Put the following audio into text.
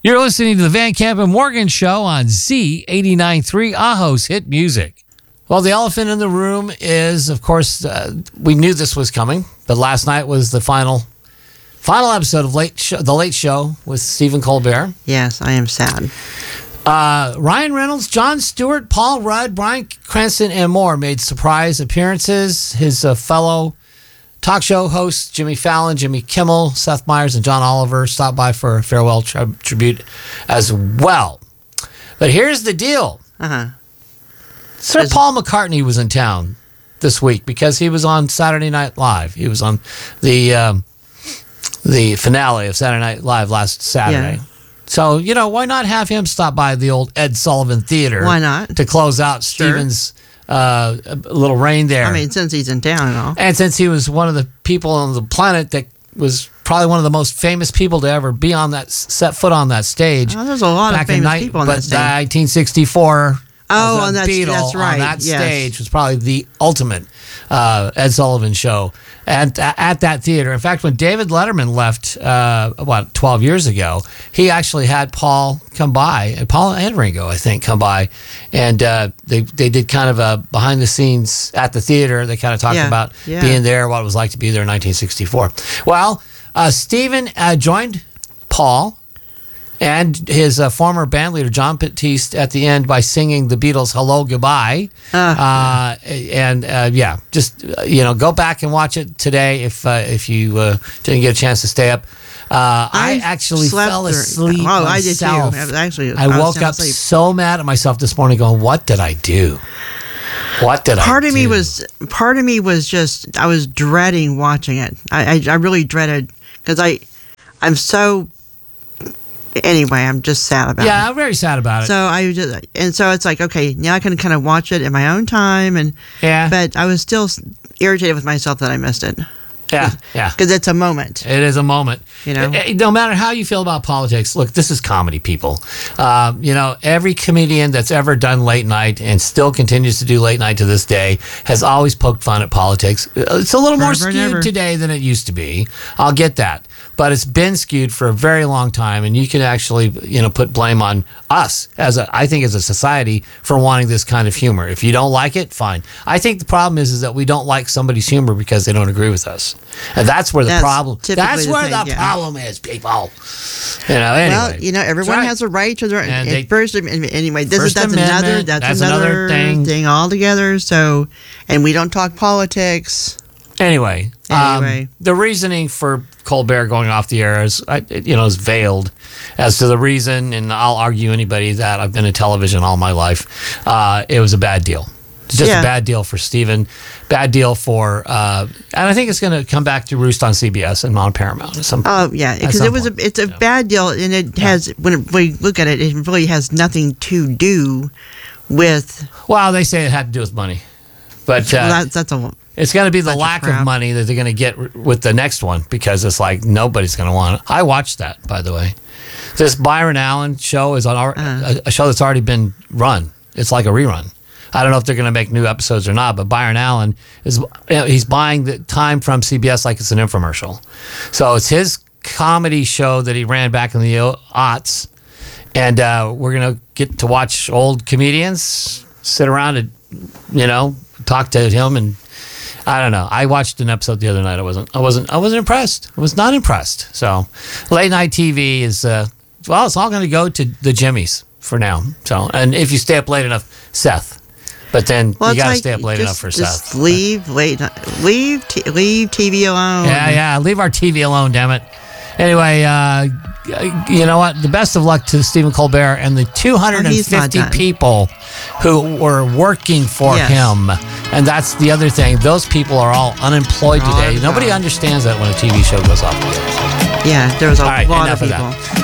You're listening to the Van Camp and Morgan Show on Z89.3, Aho's Hit Music. Well, the elephant in the room is, of course, we knew this was coming, but last night was the final episode of The Late Show with Stephen Colbert. Yes, I am sad. Ryan Reynolds, Jon Stewart, Paul Rudd, Bryan Cranston, and more made surprise appearances. His fellow talk show hosts Jimmy Fallon, Jimmy Kimmel, Seth Meyers, and John Oliver stopped by for a farewell tribute as well. But here's the deal. Sir Paul McCartney was in town this week because he was on Saturday Night Live. He was on the finale of Saturday Night Live last Saturday. Yeah. So, why not have him stop by the old Ed Sullivan Theater? Why not? To close out Stephen's little reign there. I mean, since he's in town and all. And since he was one of the people on the planet that was probably one of the most famous people to ever be on that, set foot on that stage. Oh, there's a lot of famous people on that stage. 1964. Oh, and that's right. On that stage was probably the ultimate Ed Sullivan show. And at that theater, in fact, when David Letterman left, 12 years ago, he actually had Paul come by, and Paul and Ringo, I think, come by, and they did kind of a behind the scenes at the theater. They kind of talked about being there, what it was like to be there in 1964. Well, Stephen joined Paul and his former band leader, John Batiste, at the end by singing the Beatles' Hello, Goodbye. Go back and watch it today if you didn't get a chance to stay up. I actually fell asleep myself. I did too. I woke up so mad at myself this morning going, what did I do? Part of me was just, I was dreading watching it. I really dreaded, because I'm so... Anyway, I'm just sad about it. Yeah, I'm very sad about it. So so it's like, okay, now I can kind of watch it in my own time, but I was still irritated with myself that I missed it. Yeah. Because it's a moment. It is a moment. No matter how you feel about politics, look, this is comedy, people. Every comedian that's ever done late night and still continues to do late night to this day has always poked fun at politics. It's a little more skewed today than it used to be. I'll get that. But it's been skewed for a very long time, and you can actually, put blame on us as a society for wanting this kind of humor. If you don't like it, fine. I think the problem is that we don't like somebody's humor because they don't agree with us, and that's where the problem. That's where the problem is, people. Anyway. Well, everyone has a right to their. Anyway, that's another thing altogether. So, and we don't talk politics. Anyway, the reasoning for Colbert going off the air is veiled as to the reason, and I'll argue anybody that I've been in television all my life. It was a bad deal. It's just a bad deal for Stephen, bad deal for, and I think it's going to come back to roost on CBS and on Paramount at some point. Oh yeah, because it's a bad deal, and it has when we look at it, it really has nothing to do with. Well, they say it had to do with money, but that's a. It's going to be the lack of money that they're going to get with the next one, because it's like nobody's going to want it. I watched that, by the way. This Byron Allen show is on a show that's already been run. It's like a rerun. I don't know if they're going to make new episodes or not, but Byron Allen he's buying the time from CBS like it's an infomercial. So it's his comedy show that he ran back in the aughts, and we're going to get to watch old comedians sit around and talk to him. And I don't know. I watched an episode the other night. I wasn't impressed. I was not impressed. So late night TV is it's all going to go to the Jimmys for now. So, and if you stay up late enough, Seth. But then you got to stay up late enough for Seth. Just leave TV alone. Yeah. Leave our TV alone, damn it. Anyway, you know what? The best of luck to Stephen Colbert and the 250 people who were working for him. And that's the other thing. Those people are all unemployed today. Nobody understands that when a TV show goes off. Yeah, there's a lot of people.